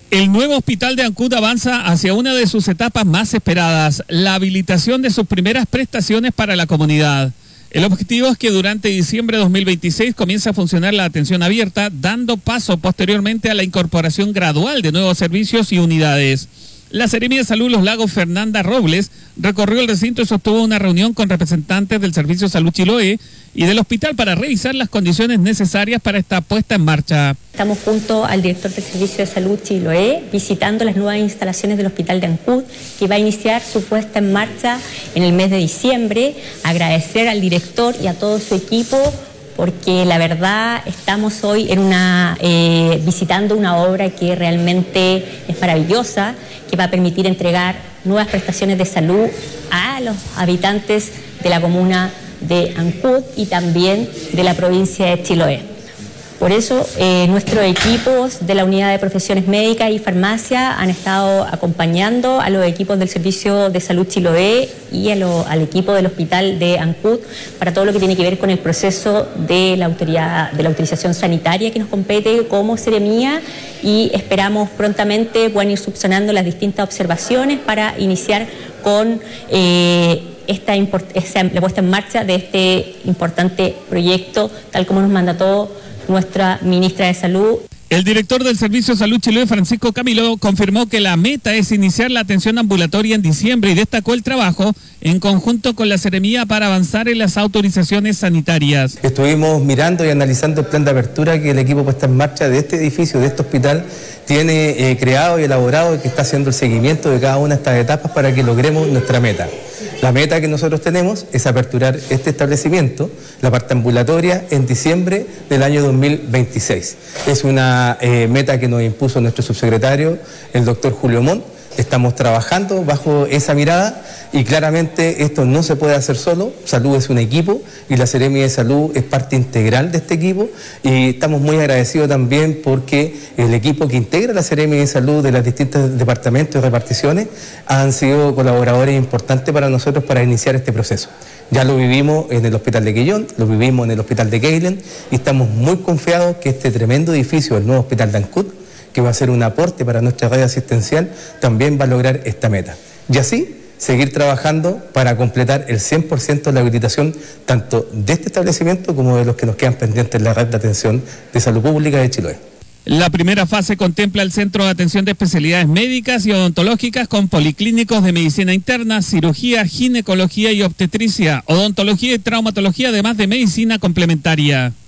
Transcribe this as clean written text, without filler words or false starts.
El nuevo hospital de Ancud avanza hacia una de sus etapas más esperadas, la habilitación de sus primeras prestaciones para la comunidad. El objetivo es que durante diciembre de 2026 comience a funcionar la atención abierta, dando paso posteriormente a la incorporación gradual de nuevos servicios y unidades. La Seremi de Salud Los Lagos, Fernanda Robles, recorrió el recinto y sostuvo una reunión con representantes del Servicio Salud Chiloé y del hospital para revisar las condiciones necesarias para esta puesta en marcha. Estamos junto al director del Servicio de Salud Chiloé visitando las nuevas instalaciones del Hospital de Ancud, que va a iniciar su puesta en marcha en el mes de diciembre. Agradecer al director y a todo su equipo, porque la verdad estamos hoy en visitando una obra que realmente es maravillosa, que va a permitir entregar nuevas prestaciones de salud a los habitantes de la comuna de Ancud y también de la provincia de Chiloé. Por eso nuestros equipos de la Unidad de Profesiones Médicas y Farmacia han estado acompañando a los equipos del Servicio de Salud Chiloé y al equipo del Hospital de Ancud para todo lo que tiene que ver con el proceso de la autorización sanitaria que nos compete como Seremía, y esperamos prontamente puedan ir subsanando las distintas observaciones para iniciar con la puesta en marcha de este importante proyecto, tal como nos mandató nuestra ministra de Salud. El director del Servicio de Salud Chiloé, Francisco Camilo, confirmó que la meta es iniciar la atención ambulatoria en diciembre y destacó el trabajo en conjunto con la Seremía para avanzar en las autorizaciones sanitarias. Estuvimos mirando y analizando el plan de apertura que el equipo puesta en marcha de este edificio, de este hospital, tiene creado y elaborado, y que está haciendo el seguimiento de cada una de estas etapas para que logremos nuestra meta. La meta que nosotros tenemos es aperturar este establecimiento, la parte ambulatoria, en diciembre del año 2026. Es una meta que nos impuso nuestro subsecretario, el doctor Julio Montt. Estamos trabajando bajo esa mirada y claramente esto no se puede hacer solo. Salud es un equipo y la Seremi de Salud es parte integral de este equipo, y estamos muy agradecidos también porque el equipo que integra la Seremi de Salud de los distintos departamentos y reparticiones han sido colaboradores importantes para nosotros para iniciar este proceso. Ya lo vivimos en el Hospital de Quillón, lo vivimos en el Hospital de Keilen, y estamos muy confiados que este tremendo edificio, el nuevo Hospital de Ancud, que va a ser un aporte para nuestra red asistencial, también va a lograr esta meta. Y así, seguir trabajando para completar el 100% de la habilitación tanto de este establecimiento como de los que nos quedan pendientes en la red de atención de salud pública de Chiloé. La primera fase contempla el Centro de Atención de Especialidades Médicas y Odontológicas con policlínicos de medicina interna, cirugía, ginecología y obstetricia, odontología y traumatología, además de medicina complementaria.